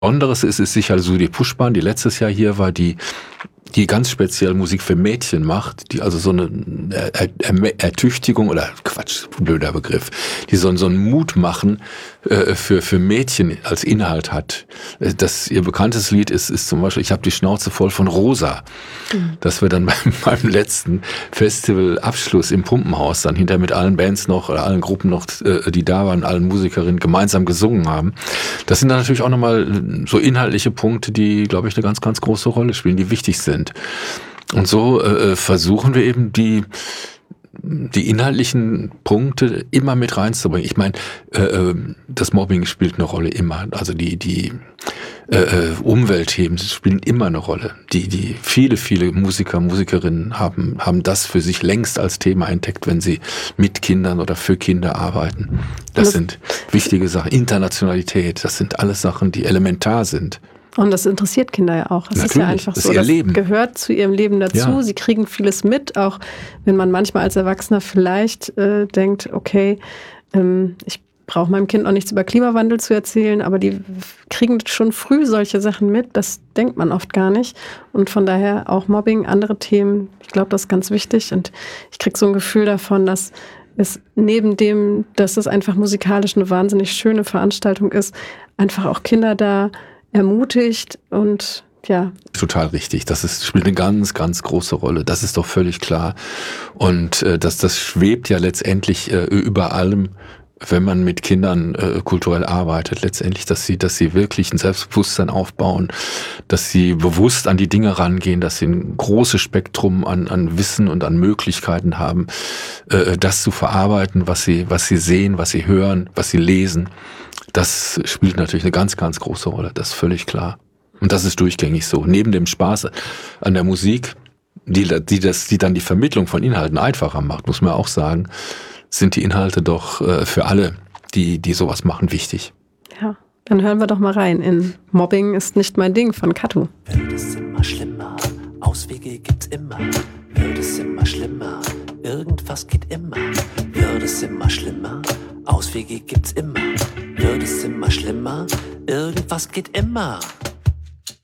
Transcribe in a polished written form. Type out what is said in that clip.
Besonderes ist sicher Sudi Puschban, die letztes Jahr hier war, die ganz speziell Musik für Mädchen macht, die also so eine Ertüchtigung oder Quatsch, blöder Begriff, die so einen Mut machen für Mädchen als Inhalt hat. Ihr bekanntes Lied ist zum Beispiel Ich hab die Schnauze voll von Rosa. Das wir dann beim letzten Festivalabschluss im Pumpenhaus dann hinterher mit allen Bands noch oder allen Gruppen noch, die da waren, allen Musikerinnen gemeinsam gesungen haben. Das sind dann natürlich auch nochmal so inhaltliche Punkte, die, glaube ich, eine ganz, ganz große Rolle spielen, die wichtig sind. Und so versuchen wir eben die inhaltlichen Punkte immer mit reinzubringen. Ich meine, das Mobbing spielt eine Rolle immer. Also die Umweltthemen spielen immer eine Rolle. Die viele Musiker, Musikerinnen haben das für sich längst als Thema entdeckt, wenn sie mit Kindern oder für Kinder arbeiten. Das sind wichtige Sachen. Internationalität, das sind alles Sachen, die elementar sind. Und das interessiert Kinder ja auch. Es ist ja einfach so, das gehört zu ihrem Leben dazu. Ja. Sie kriegen vieles mit, auch wenn man manchmal als Erwachsener vielleicht denkt, okay, ich brauche meinem Kind auch nichts über Klimawandel zu erzählen, aber die kriegen schon früh solche Sachen mit. Das denkt man oft gar nicht. Und von daher auch Mobbing, andere Themen, ich glaube, das ist ganz wichtig. Und ich kriege so ein Gefühl davon, dass es neben dem, dass es einfach musikalisch eine wahnsinnig schöne Veranstaltung ist, einfach auch Kinder da ermutigt und ja. Total richtig. Spielt eine ganz, ganz große Rolle. Das ist doch völlig klar. Und das schwebt ja letztendlich über allem, wenn man mit Kindern kulturell arbeitet, letztendlich, dass sie wirklich ein Selbstbewusstsein aufbauen, dass sie bewusst an die Dinge rangehen, dass sie ein großes Spektrum an Wissen und an Möglichkeiten haben, das zu verarbeiten, was sie sehen, was sie hören, was sie lesen. Das spielt natürlich eine ganz, ganz große Rolle, das ist völlig klar. Und das ist durchgängig so. Neben dem Spaß an der Musik, die dann die Vermittlung von Inhalten einfacher macht, muss man auch sagen, sind die Inhalte doch für alle, die sowas machen, wichtig. Ja, dann hören wir doch mal rein in Mobbing ist nicht mein Ding von Kattu. Wird es immer schlimmer, Auswege gibt's immer. Wird es immer schlimmer, irgendwas geht immer. Wird es immer schlimmer, Auswege gibt's immer. Wird es immer schlimmer, irgendwas geht immer.